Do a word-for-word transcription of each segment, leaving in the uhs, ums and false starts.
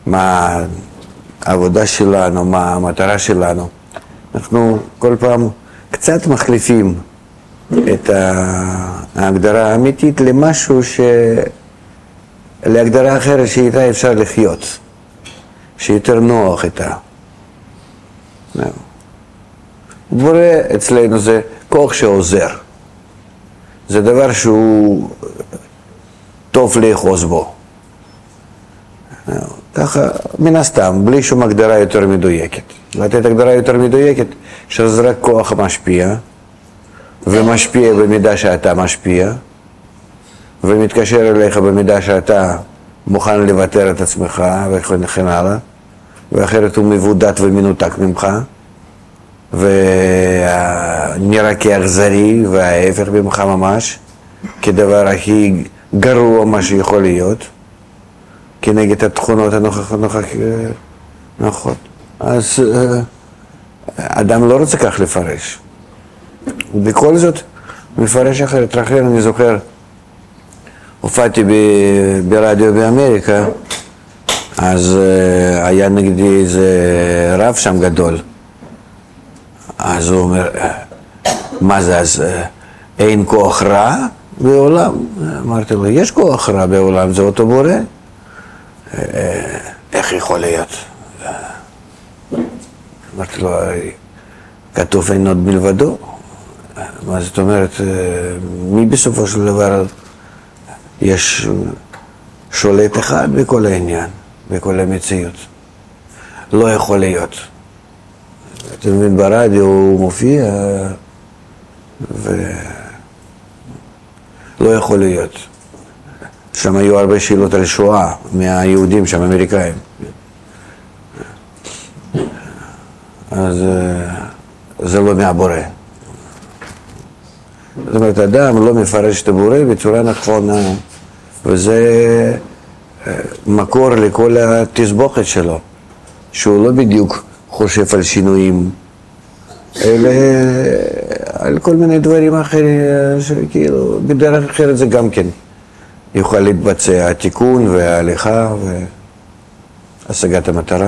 מה העבודה שלנו, מה המטרה שלנו. אנחנו כל פעם קצת מחליפים את ההגדרה האמיתית למשהו ש... להגדרה אחרת שאיתה אפשר לחיות, שיותר נוח איתה. בורא אצלנו זה כוח שעוזר. זה דבר שהוא טוב לאחוז בו. ככה, מן הסתם, בלי שום הגדרה יותר מדויקת. לתת הגדרה יותר מדויקת, שזה רק כוח משפיע, ומשפיע במידה שאתה משפיע, ומתקשר אליך במידה שאתה מוכן לוותר את עצמך, וכן הלאה, ואחרת הוא מבודד ומנותק ממך, ונראה כאכזרי, וההפך ממך ממש, כדבר הכי גרוע מה שיכול להיות, כנגד התכונות הנוכחות. אז אדם לא רוצה כך לפרש. בכל זאת, מפרש אחרת. לכן אני זוכר, הופעתי ברדיו באמריקה, אז היה נגדי איזה רב שם גדול. אז הוא אומר, מה זה, אז אין כוח רע בעולם? אמרתי לו, יש כוח רע בעולם, זה אותו בורא. איך יכול להיות? אמרתי לו, כתוב אין עוד מלבדו. מה זאת אומרת, מי בסופו של דבר יש שולט אחד בכל העניין, בכל המציאות? לא יכול להיות. אתה מבין, ברדיו הוא מופיע ולא יכול להיות. שם היו הרבה שאלות על שואה מהיהודים שם, אמריקאים. אז זה לא מהבורא. זאת אומרת, אדם לא מפרש את הבורא בצורה נכונה, וזה מקור לכל התסבוכת שלו, שהוא לא בדיוק חושב על שינויים, אלא על כל מיני דברים אחרים, שכאילו בדרך אחרת זה גם כן יוכל להתבצע התיקון וההליכה והשגת המטרה.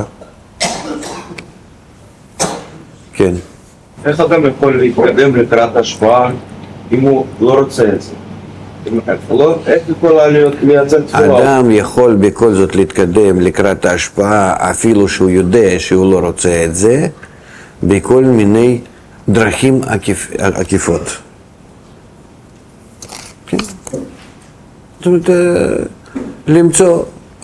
כן. איך אדם יכול להתקדם לקראת השפעה אם הוא לא רוצה את זה? איך יכולה לייצר תפילה? אדם יכול בכל זאת להתקדם לקראת ההשפעה אפילו שהוא יודע שהוא לא רוצה את זה, בכל מיני דרכים עקיפות. כן? זאת אומרת, למצוא,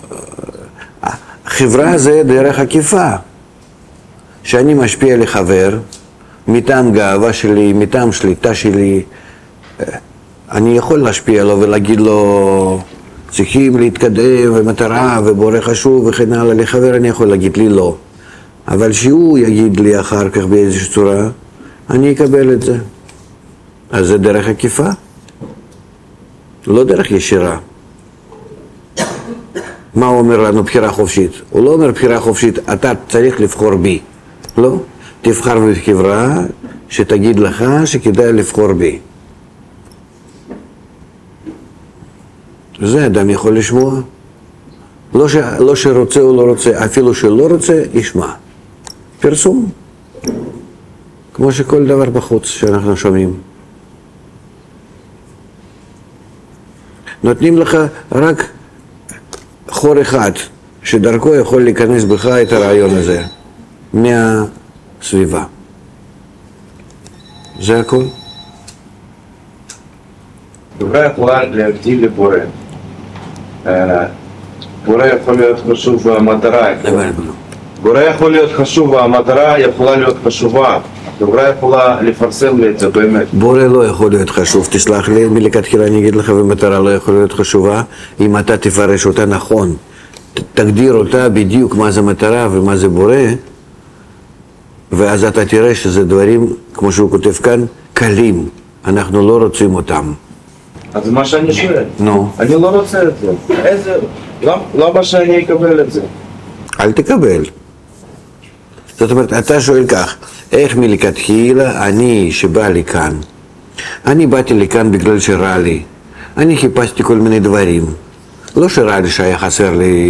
חברה זה דרך עקיפה, שאני משפיע לחבר, מטעם גאווה שלי, מטעם שליטה שלי, אני יכול להשפיע לו ולהגיד לו, צריכים להתקדם ומטרה ובורא חשוב וכן הלאה, לחבר אני יכול להגיד לי לא. אבל שהוא יגיד לי אחר כך באיזושהי צורה, אני אקבל את זה. אז זה דרך עקיפה, לא דרך ישירה. מה הוא אומר לנו? בחירה חופשית. הוא לא אומר בחירה חופשית, אתה צריך לבחור בי. לא, תבחר בחברה שתגיד לך שכדאי לבחור בי. זה אדם יכול לשמוע. לא, ש... לא שרוצה או לא רוצה, אפילו שלא רוצה, ישמע. פרסום. כמו שכל דבר בחוץ שאנחנו שומעים. נותנים לך רק חור אחד, שדרכו יכול להיכנס בך את הרעיון הזה, מהסביבה. זה הכל. חברה יכולה להבדיל לבורא. בורא יכול להיות חשוב במטרה. בורא יכול להיות חשוב, והמטרה יכולה להיות חשובה. חברה יכולה לפרסם את זה באמת. בורא לא יכול להיות חשוב, תסלח לי, מלכתחילה אני אגיד לך, ומטרה לא יכול להיות חשובה, אם אתה תפרש אותה נכון. תגדיר אותה בדיוק מה זה מטרה ומה זה בורא, ואז אתה תראה שזה דברים, כמו שהוא כותב כאן, קלים. אנחנו לא רוצים אותם. אז מה שאני שואל, נו. אני לא רוצה את זה. איזה, למה שאני אקבל את זה? אל תקבל. זאת אומרת, אתה שואל כך, איך מלכתחילה אני שבא לי כאן? אני באתי לכאן בגלל שרע לי. אני חיפשתי כל מיני דברים. לא שרע לי שהיה חסר לי